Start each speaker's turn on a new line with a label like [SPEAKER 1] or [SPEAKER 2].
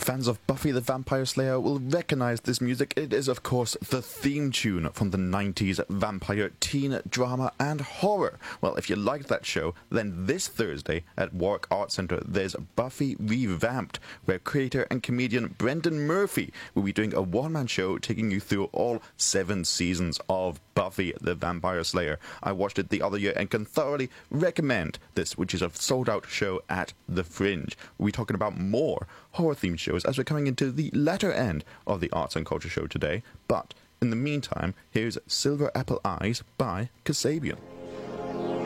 [SPEAKER 1] Fans of Buffy the Vampire Slayer will recognize this music. It is, of course, the theme tune from the 90s vampire teen drama and horror. Well, if you liked that show, then this Thursday at Warwick Arts Centre, there's Buffy Revamped, where creator and comedian Brendan Murphy will be doing a one-man show taking you through all 7 seasons of Buffy the Vampire Slayer. I watched it the other year and can thoroughly recommend this, which is a sold-out show at The Fringe. We'll be talking about more horror-themed shows as we're coming into the latter end of the Arts and Culture Show today. But in the meantime, here's Silver Apple Eyes by Kasabian.